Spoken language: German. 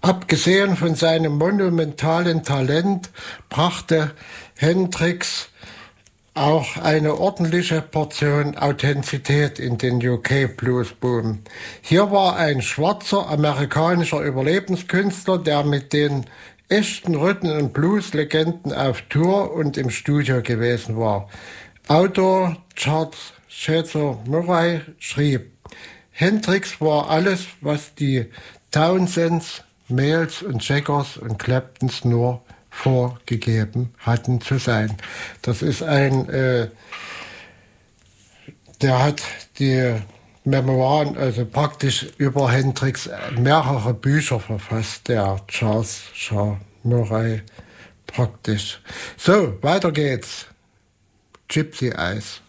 Abgesehen von seinem monumentalen Talent brachte Hendrix auch eine ordentliche Portion Authentizität in den UK Blues Boom. Hier war ein schwarzer amerikanischer Überlebenskünstler, der mit den echten Rhythm- und Blues-Legenden auf Tour und im Studio gewesen war. Autor Charles Cesar Murray schrieb: Hendrix war alles, was die Townsends, Mayalls und Jaggers und Claptons nur vorgegeben hatten zu sein. Das ist der hat die Memoiren, also praktisch über Hendrix, mehrere Bücher verfasst, der Charles Shaw Murray praktisch. So, weiter geht's. Gypsy Eyes.